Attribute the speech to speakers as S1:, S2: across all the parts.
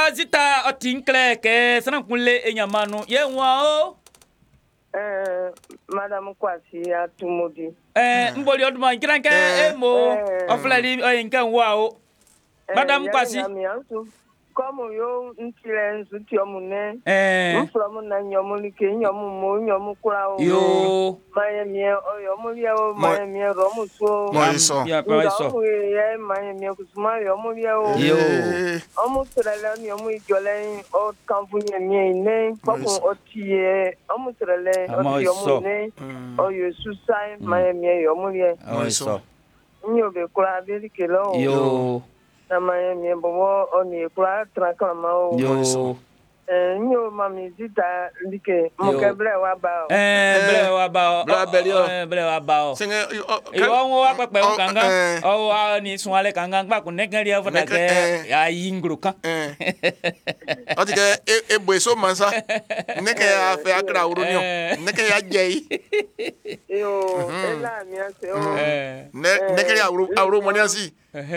S1: zita otinkle ke sana kunle enyamanu ye nwa o.
S2: Madame Kwasi atumodi.
S1: Mboli oduma nkiranke emo oflali oyinka nwa o. Madame Kwasi.
S2: Comme yo ntile nsuti omune. Mflomu na nyomulike nyomu nyomu kura o.
S1: Yo.
S2: Mayemie oyomulie o mayemie romuso.
S3: Moiso.
S1: Ya moiso.
S2: Ye mayemie kusuma yomulie o.
S1: Yo.
S2: Omu trele ni omu ijole o kanfunye mi ne. Poko otie omu trele oti omune. O yesusai mayemie yomulie.
S1: Moiso.
S2: Nyobe kura belike lo.
S1: Yo.
S2: Mayemie bobo oni kura traklama o.
S1: Yo.
S2: Nyo mami zita like mokeble wa ba.
S1: Ble wa ba.
S3: Bla belio.
S1: Ble wa ba.
S3: Singe
S1: Yo ngo wa pepe kanga. O wa ni swale kanga ba ku nekeli afata ke ya yingruka.
S3: Otike eboeso mansa. Neke ya fe akra urunyo. Neke ya jei.
S2: Yo, ela mi ase o.
S3: Neke ya uru moniasi.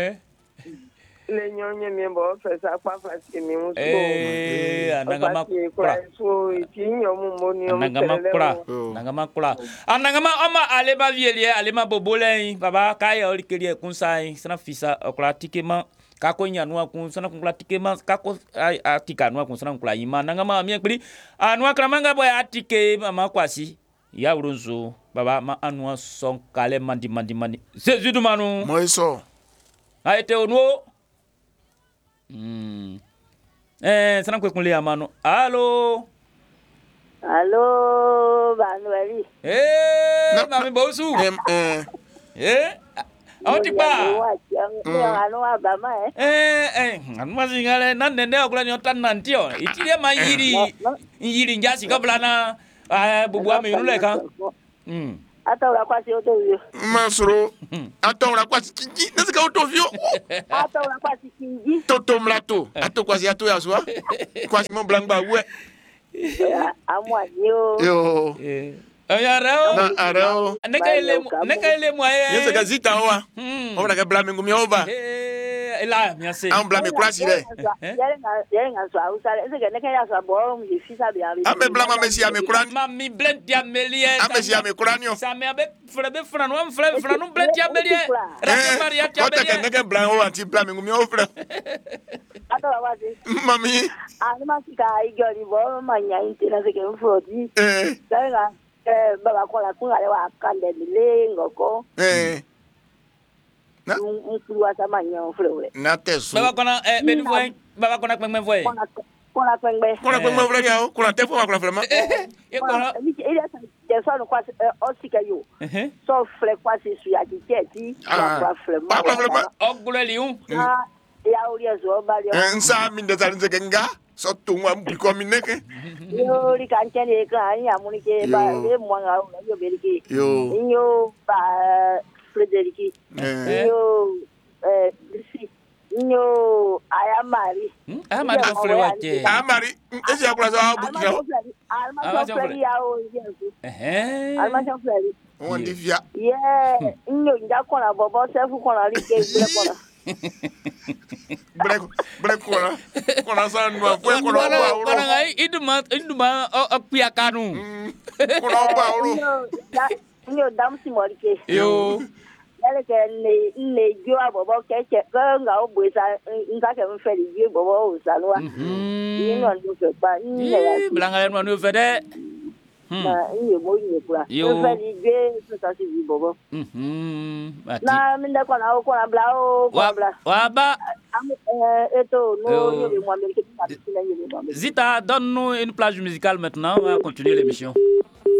S2: Le nyonye mi bo fesa pa fasi mi muso.
S1: Anangama kura.
S2: So itinyo mu moni o.
S1: Anangama kura. Anangama ama aleba vielie alema bobole baba kaya olikelie kunsai sana fisa okra tikema kako nyanwa kun sana kun tikema kako atika nwa kun sana kun ima nangama mi ekpli anwa kramanga boy atike mama Kwasi ya urunzo baba ma anwa son kale mandi sejudu manu
S3: Moiso.
S1: aite onwo sana kunle amano allo
S4: Banueli.
S1: Mami bosu. Otipa.
S4: Anu abama
S1: Anu singale nanende okula nyota nantio. Itile yiri njasi kabla na bubu ame yuleka.
S4: Ata ura Kwasi otovio.
S3: Masro. Ata ura Kwasi kinji. Nasika otovio.
S4: Ata ura Kwasi kinji.
S3: Toto mlato. Ato Kwasi ato ya swa. Kwasi mon blangba we.
S4: Amwa yo.
S3: Yo.
S1: Arao.
S3: Na arao.
S1: Neka ile mwaye.
S3: Yese gazita owa. Ona ke blame ngumi oba.
S1: Ela miase.
S3: Am blame Kwasi re.
S4: Yere so ausale. Ese ke neka ya so bo mi fisa bia.
S3: Ame blama mesi ame Quran.
S1: Mami blend ya melie.
S3: Ame si ame Quranio.
S1: Sa me abe frano am frano blend ya melie. Raka Maria ya
S3: melie. Ota ke neka blame o anti blame ngumi ofra.
S4: Ata wa Kwasi.
S3: Mami.
S4: Alima sika igori bo manya intena se ke mfodi. Danga baba kola kungale wa kande milengoko. Mkuru wa samanya oflewe.
S3: Na teso.
S1: Baba kona beni foi. Baba kona kwengme foi.
S4: Kona kwengbe.
S3: Kona kwengme ofle ya. Kona tefo wa kona flema.
S1: E kona.
S4: Ile de so no Kwasi osika yo. So fle Kwasi su ya kiti. Kwa flema.
S3: Kwa flema.
S1: Ogule liun.
S4: Ya uri zo bali.
S3: Nsa mi de zarinze kenga. So tungwa mbiko mineke.
S4: Yo ri kanchene ka anya munike ba e mwanga yo beliki. Yo ba Frederiki. Yo Yo ayamari.
S1: Ayamari ko fure wache.
S3: Ayamari esi akura so abukira.
S4: Alma so fure ya o yesu. Alma so fure.
S3: Won di via.
S4: Yeah, nyo nja kona bobo sefu kona ri ke bre kona.
S3: Brek kona san ma fue kona ba oro.
S1: Kona ngai iduma opia kanu.
S3: Kona ba oro.
S4: Nyo dam si morike.
S1: Yo.
S4: Ele ke ne jo abobo keche ko nga obuesa nka ke mfeli jo bobo usalwa. Yino ndo fe pa ni ya.
S1: Blanga no no fede.
S4: Na iye mo iye kula. Mfeli je so si bobo. Na minda kona o kona bla o bla.
S1: Waba.
S4: Eto no yo mo amerique.
S1: Zita, donne-nous une plage musicale maintenant, on va continuer l'émission.